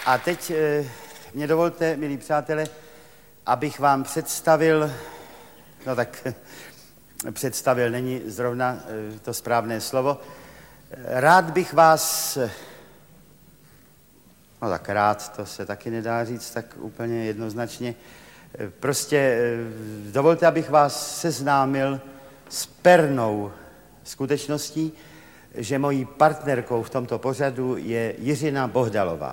A teď mě dovolte, milí přátelé, abych vám představil, no tak představil není zrovna to správné slovo. Rád bych vás, no tak rád, to se taky nedá říct tak úplně jednoznačně, prostě dovolte, abych vás seznámil s pernou skutečností, že mojí partnerkou v tomto pořadu je Jiřina Bohdalová.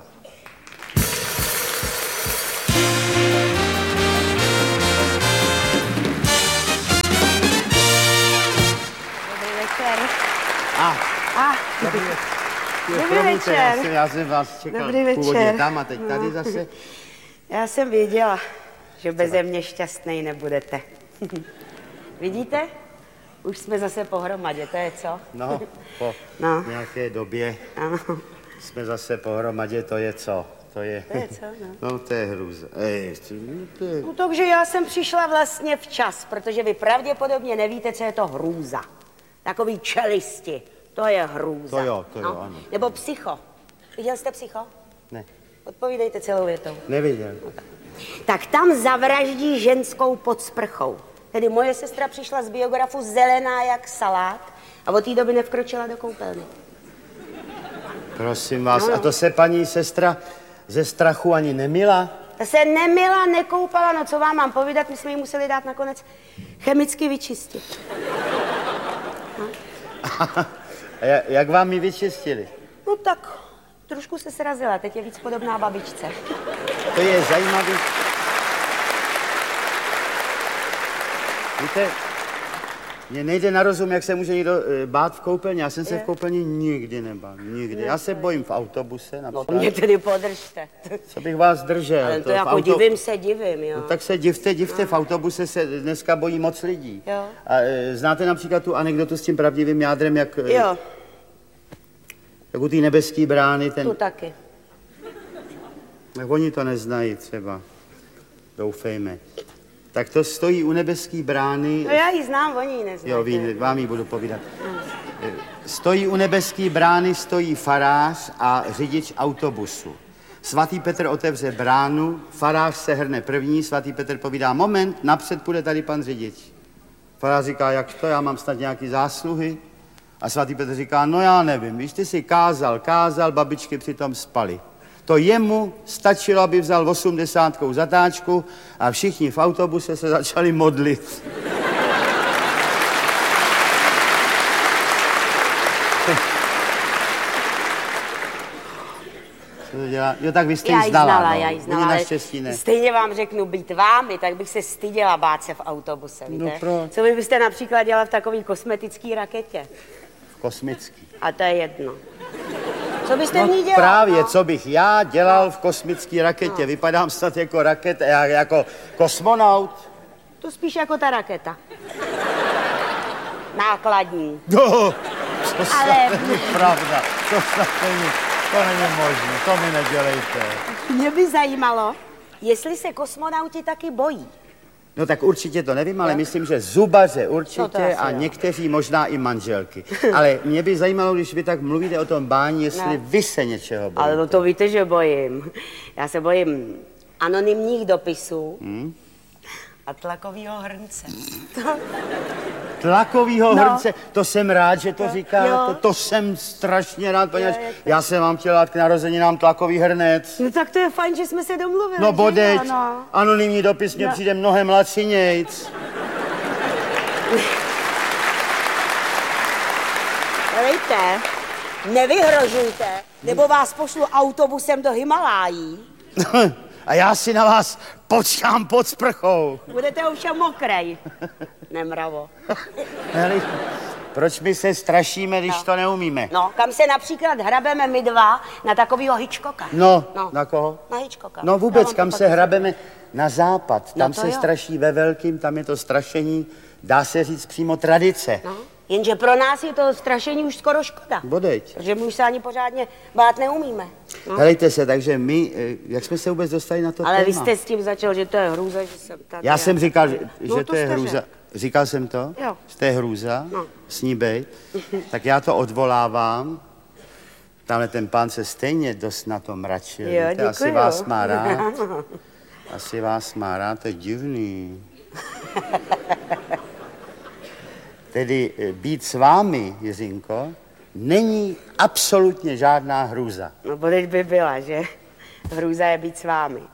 Dobrý večer. Dobrý večer. Já jsem vás čekal původně tam a teď tady zase. Já jsem věděla, že beze mě šťastnej nebudete. Vidíte? Už jsme zase pohromadě, to je co? No, po nějaké době jsme zase pohromadě, to je co? To je co, no? No, to je hrůza. No, takže já jsem přišla vlastně včas, protože vy pravděpodobně nevíte, co je to hrůza. Takový čelisti, to je hrůza. To jo, ano. Nebo psycho. Viděl jste Psycho? Ne. Odpovídejte celou větou. Neviděl. No, tak tam zavraždí ženskou pod sprchou. Tedy moje sestra přišla z biografu zelená jak salát a od té doby nevkročila do koupelny. Prosím vás, a to se paní sestra ze strachu ani nemila? Ta se nemila, nekoupala, no co vám mám povídat, my jsme ji museli dát nakonec chemicky vyčistit. No. A jak vám ji vyčistili? No tak, trošku se srazila, teď je víc podobná babičce. To je zajímavý. Víte, mně nejde na rozum, jak se může někdo bát v koupelně. Já jsem se v koupelně nikdy nebál, nikdy. Já se bojím v autobuse například. No mě tedy podržte. Co bych vás držel? Ale to jako divím, jo. No, tak se divte, v autobuse se dneska bojí moc lidí. Jo. A znáte například tu anekdotu s tím pravdivým jádrem, jak... Jo. Jak u té nebeský brány, ten... Tu taky. Tak oni to neznají třeba. Doufejme. Tak to stojí u nebeský brány... No já ji znám, oni ji neznají. Jo, vám ji budu povídat. Stojí u nebeský brány, stojí farář a řidič autobusu. Svatý Petr otevře bránu, farář se hrne první, svatý Petr povídá, moment, napřed půjde tady pan řidič. Farář říká, jak to, já mám snad nějaký zásluhy? A svatý Petr říká, no já nevím, víš, ty si kázal, babičky přitom spaly. To jemu stačilo, aby vzal 80 zatáčku a všichni v autobuse se začali modlit. Co to dělá? Jo, tak vy jste ji znala. Já ji znala, naštěstí ne. Stejně vám řeknu, být vámi, tak bych se styděla bát se v autobuse, víte? No proč? Co vy byste například dělala v takový kosmetický raketě? V kosmický. A to je jedno. Co byste v ní dělal? Právě, co bych já dělal v kosmické raketě. No. Vypadám snad jako jako kosmonaut. To spíš jako ta raketa. Nákladní. No, to snad není pravda. To není možné, to mi nedělejte. Mě by zajímalo, jestli se kosmonauti taky bojí. No tak určitě to nevím, ale myslím, že zubaře určitě a někteří možná i manželky. Ale mě by zajímalo, když vy tak mluvíte o tom bání, jestli vy se něčeho bojíte. Ale no to víte, že bojím. Já se bojím anonymních dopisů a tlakovýho hrnce. Tlakovýho hrnce, to jsem rád, že to říkáte, to jsem strašně rád, poněvadž já jsem vám chtěl dát k narozeninám tlakový hrnec. No tak to je fajn, že jsme se domluvili. No bodeď, anonymní dopis mě přijde mnohem lacinějc. Helejte, nevyhrožujte, nebo vás pošlu autobusem do Himalájí. A já si na vás počkám pod sprchou. Budete ovšem mokrej, nemravo. Hele, proč my se strašíme, když to neumíme? No, kam se například hrabeme my dva na takovýho Hitchcocka. No, na koho? Na Hitchcocka. No vůbec, kam se hrabeme? Na západ. Tam se straší ve velkým, tam je to strašení, dá se říct přímo tradice. No. Jenže pro nás je to strašení už skoro škoda. Bodeď. Protože my už se ani pořádně bát neumíme. No. Helejte se, takže my, jak jsme se vůbec dostali na to téma? Ale vy jste s tím začal, že to je hrůza, že jsem tady. Já jsem říkal, že to je hrůza. Říkal jsem to? Jo. Že to je hrůza? No. S ní bejt. Tak já to odvolávám. Tamhle ten pán se stejně dost na to mračil. Jo, Víte, asi děkuju. vás má rád. Asi vás má rád, to je divný. Tedy být s vámi, Jiřinko, není absolutně žádná hrůza. No, bo teď by byla, že? Hrůza je být s vámi.